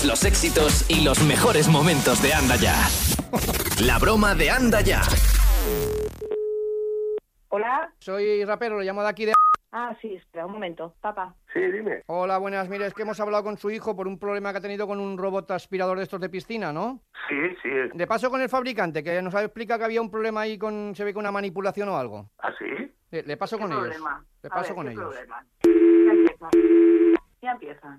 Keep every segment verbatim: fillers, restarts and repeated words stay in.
todos los éxitos y los mejores momentos de Anda Ya. La broma de Anda Ya. Hola. Soy rapero, lo llamo de aquí de... Ah, sí, espera un momento, papá. Sí, dime. Hola, buenas, mire, es que hemos hablado con su hijo por un problema que ha tenido con un robot aspirador de estos de piscina, ¿no? Sí, sí. De paso con el fabricante, que nos ha explicado que había un problema ahí con, se ve, con una manipulación o algo. ¿Ah, sí? Le, le paso ¿Qué con problema? ellos. Le A paso ver, con ¿qué ellos. problema? Ya empieza. Ya empieza.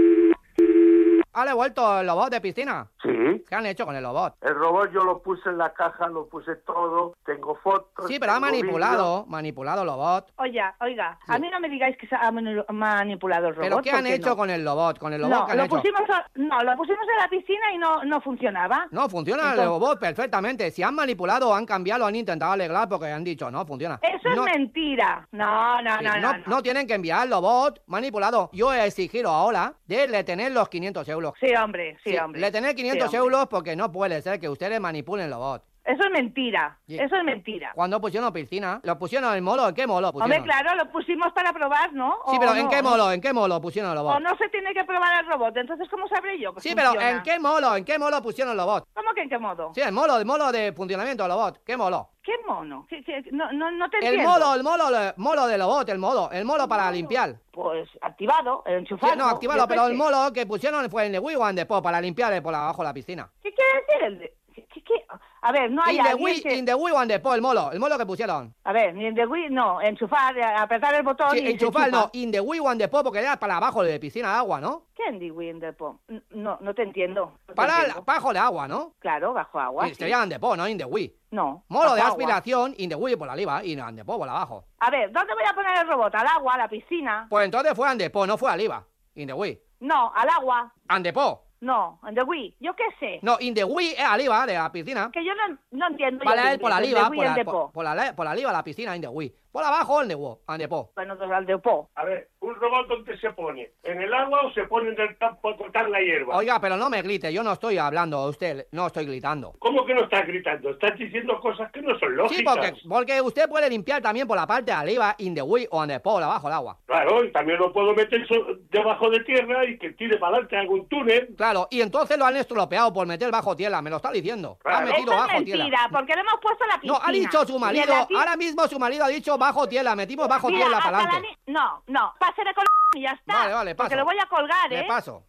¿Ha devuelto el robot de piscina? Sí. ¿Qué han hecho con el robot? El robot yo lo puse en la caja, lo puse todo, tengo fotos. Sí, pero ha tengo manipulado, vídeos. manipulado el robot. Oiga, oiga, a mí no me digáis que se ha manu- manipulado el robot. ¿Pero qué han porque hecho no. con el robot? ¿Con el robot No, qué han lo hecho? pusimos a- no, lo pusimos en la piscina y no, no funcionaba. No, funciona Entonces- el robot perfectamente. Si han manipulado, han cambiado, han intentado arreglar porque han dicho, no, funciona. Eso no, es mentira. No, no, sí, no, no, no, no. no tienen que enviar el robot manipulado. Yo he exigido ahora de le tener los quinientos euros. Sí, hombre, sí, Sí, hombre. le tener quinientos Sí, hombre. euros porque no puede ser que ustedes manipulen el robot. Eso es mentira. Sí. Eso es mentira. Cuando pusieron piscina, lo pusieron en molo, ¿en qué molo pusieron? Hombre, claro, lo pusimos para probar, ¿no? Sí, ¿O pero no? ¿en qué molo? ¿En qué molo pusieron el O robot? no se tiene que probar el robot, entonces ¿cómo sabré yo que Sí, pero funciona? ¿en qué molo? ¿En qué molo pusieron el robot? ¿Cómo que en qué modo? Sí, el molo, el molo de funcionamiento del robot. ¿Qué molo? ¿Qué mono? ¿Qué- qué- No, no, no te El entiendo. molo, el molo, el molo del robot, el molo, el molo para limpiar. Pues activado, Sí, enchufado. no, activado, yo qué pero el sé. molo que pusieron fue en el Wii One Depot para limpiar por abajo de la piscina. ¿Qué quiere decir el de...? ¿Qué, qué- qué? A ver, no hay In the alguien Wii, que... in the Wii One Depot, el molo, el molo que pusieron. A ver, ni en the Wii, no, enchufar, eh, apretar el botón Sí, y se enchufar, enchufa. no, in the Wii One Depot porque era para abajo de piscina de agua, ¿no? ¿Qué en the Wii en Depot? No, no te entiendo. No te Para entiendo. abajo de agua, ¿no? Claro, bajo agua, Sí, sí. sería en Depot, no in the Wii. No, Molo bajo de agua. aspiración, in the Wii por arriba y en Depot por abajo. A ver, ¿dónde voy a poner el robot? ¿Al agua, a la piscina? Pues entonces fue en Depot, no fue arriba. In the Wii. No, al agua. And Depot. No, en the Wii. Yo qué sé. No, in the Wii es arriba de la piscina. Que yo no, no entiendo. yo Vale, de por la inglés, arriba, en the Wii, por en la, Depot. por, por la, le- por la arriba de la piscina, in the Wii. Por abajo, en the Wii, and Depot. Bueno, entonces al Depot. A ver, ¿un robot dónde se pone? ¿En el agua o se pone en el campo a cortar la hierba? Oiga, pero no me grite, yo no estoy hablando a usted, no estoy gritando. ¿Cómo que no estás gritando? Estás diciendo cosas que no son lógicas. Sí, porque, porque usted puede limpiar también por la parte de arriba, in the Wii o and Depot, abajo del agua. Claro, y también lo puedo meter so- debajo de tierra y que tire para adelante algún túnel. Claro, y entonces lo han estropeado por meter bajo tierra, me lo está diciendo. Claro. Han metido Eso es bajo mentira, tierra. porque le hemos puesto la piscina. No, ha dicho su Y en marido, la pi- ahora mismo su marido ha dicho bajo tierra, metimos bajo Mira, tierra hasta para la adelante. ni- No, no, pásele con la y ya está. Vale, vale, paso. Porque lo voy a colgar, ¿eh? Le paso.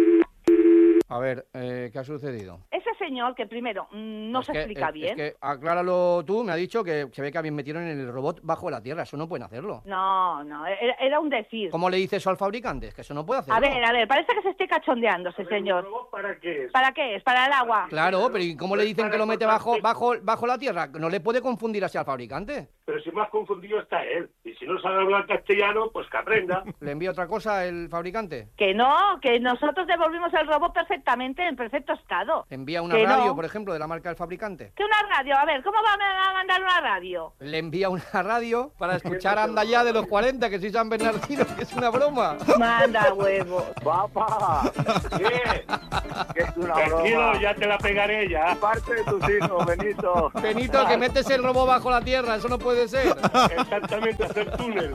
A ver, eh, ¿qué ha sucedido? Ese señor que primero mm, no Es se que- explica es- bien. Es que, acláralo tú, me ha dicho que se ve que habían metido en el robot bajo la tierra, eso no pueden hacerlo. No, no, era, era un decir. ¿Cómo le dice eso al fabricante? Es que eso no puede hacerlo. A ver, a ver, parece que se esté cachondeando ese A ver, ¿un señor. robot para qué es? ¿Para qué es? ¿Para el agua? Claro, pero ¿y cómo le dicen Para que lo mete cortar bajo, seco. bajo, bajo la tierra? ¿No le puede confundir así al fabricante? Pero si más confundido está él. Y si no sabe hablar castellano, pues que aprenda. ¿Le envía otra cosa el fabricante? Que no, que nosotros devolvimos el robot perfectamente, en perfecto estado. ¿Le envía una Que no. radio, por ejemplo, de la marca del fabricante? ¿Qué una radio? A ver, ¿cómo va a mandar una radio? ¿Le envía una radio para escuchar Anda Ya de los cuarenta, que soy San Bernardino, que es una broma? Manda huevo. Papá, ¿qué? Que es una Tranquilo, broma. ya te la pegaré ya. Parte de tus hijos, Benito. Benito, que metes el robot bajo la tierra, eso no puede ser. Exactamente, hacer túnel.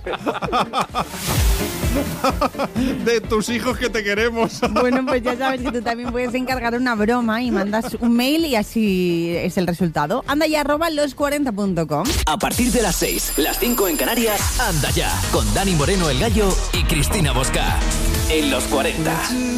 De tus hijos que te queremos. Bueno, pues ya sabes que tú también puedes encargar una broma y mandas un mail y así es el resultado. Anda ya arroba los cuarenta punto com. A partir de las seis, las cinco en Canarias, Anda Ya, con Dani Moreno el Gallo y Cristina Bosca. En los cuarenta.